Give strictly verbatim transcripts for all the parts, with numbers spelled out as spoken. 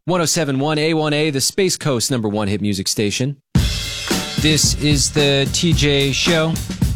one oh seven point one A one A, the Space Coast number one hit music station. This is the T J Show.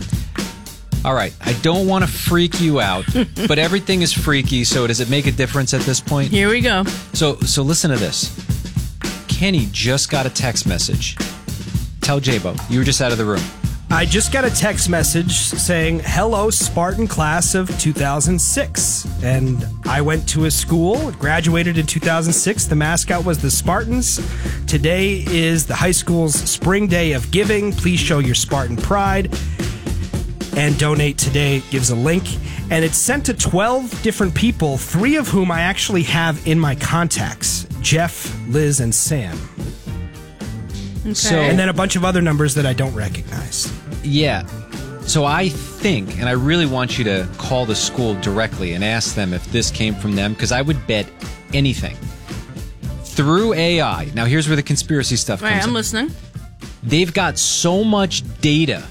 All right, I don't want to freak you out, but everything is freaky, so does it make a difference at this point? Here we go. So, so listen to this. Kenny just got a text message. Tell J-Bo, you were just out of the room. I just got a text message saying, hello, Spartan class of two thousand six. And I went to a school, graduated in two thousand six. The mascot was the Spartans. Today is the high school's spring day of giving. Please show your Spartan pride and donate today. It gives a link. And it's sent to twelve different people, three of whom I actually have in my contacts. Jeff, Liz, and Sam. Okay. So, And then a bunch of other numbers that I don't recognize. Yeah. So I think, and I really want you to call the school directly and ask them if this came from them, because I would bet anything. Through A I, now here's where the conspiracy stuff All comes right, I'm in. listening. They've got so much data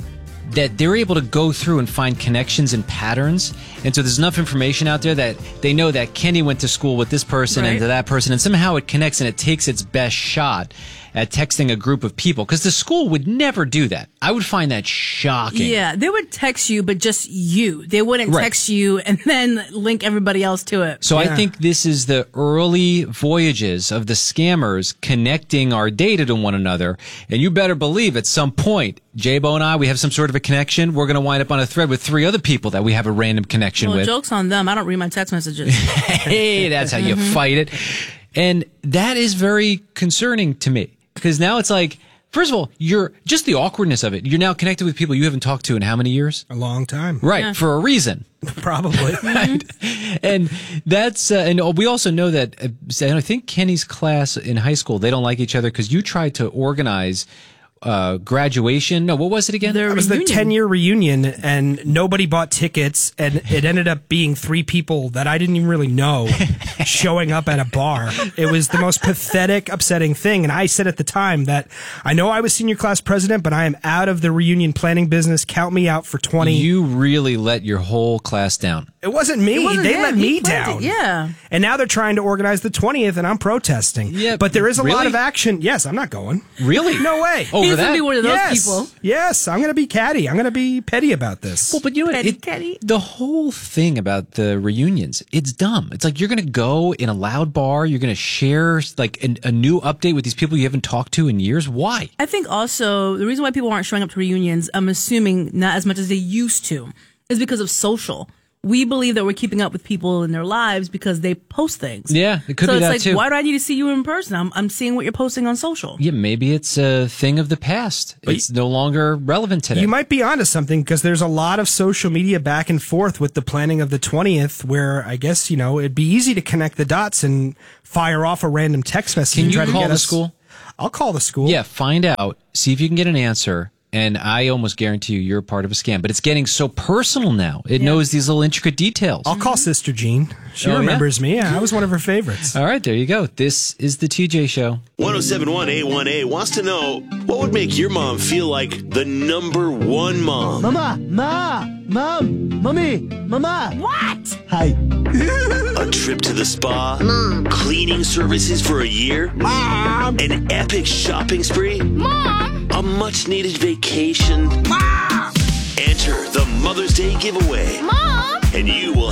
that they're able to go through and find connections and patterns. And so there's enough information out there that they know that Kenny went to school with this person Right. and to that person, and somehow it connects and it takes its best shot at texting a group of people. Because the school would never do that. I would find that shocking. Yeah, they would text you, but just you. They wouldn't Right. text you and then link everybody else to it. So Yeah. I think this is the early voyages of the scammers connecting our data to one another. And you better believe at some point, J-Bo and I, we have some sort of a connection. We're going to wind up on a thread with three other people that we have a random connection Well, with. joke's on them. I don't read my text messages. Hey, that's how you fight it. And that is very concerning to me. Because now it's like, first of all, you're just the awkwardness of it. You're now connected with people you haven't talked to in how many years? A long time. Right, Yeah. for a reason. Probably. Right. And that's, uh, and we also know that, uh, and I think Kenny's class in high school, they don't like each other because you tried to organize uh, graduation. No, what was it again? Their It was the reunion. ten-year reunion, and nobody bought tickets, and it ended up being three people that I didn't even really know showing up at a bar. It was the most pathetic, upsetting thing, and I said at the time that I know I was senior class president, but I am out of the reunion planning business. Count me out for twenty. You really let your whole class down. It wasn't me. It wasn't they him. let He me planned down. it. Yeah. And now they're trying to organize the twentieth, and I'm protesting. Yeah, but there is a lot really? of action. Yes, I'm not going. Really? No way. Over He's that? gonna be one of those yes. people. Yes, I'm going to be catty. I'm going to be petty about this. Well, but you know what? Petty, It- petty. The whole thing about the reunions, it's dumb. It's like you're going to go in a loud bar, you're going to share like an, a new update with these people you haven't talked to in years. Why? I think also the reason why people aren't showing up to reunions, I'm assuming not as much as they used to, is because of social. We believe that we're keeping up with people in their lives because they post things. Yeah, it could so be it's that like, too. why do I need to see you in person? I'm, I'm seeing what you're posting on social. Yeah, maybe it's a thing of the past. It's no longer relevant today. You might be onto something because there's a lot of social media back and forth with the planning of the twentieth where I guess, you know, it'd be easy to connect the dots and fire off a random text message. Can and you try to call get the us- school? I'll call the school. Yeah, find out, see if you can get an answer. And I almost guarantee you you're a part of a scam. But it's getting so personal now. It knows these little intricate details. I'll call Sister Jean. She Oh, yeah? remembers me. Yeah, I was one of her favorites. All right, there you go. This is the T J Show. one oh seven point one A one A wants to know what would make your mom feel like the number one mom. Mama, ma, mom, mommy, mama. What? Hi. A trip to the spa, mom. Cleaning services for a year, mom. An epic shopping spree, mom. A much needed vacation, mom. Enter the Mother's Day giveaway, mom. And you will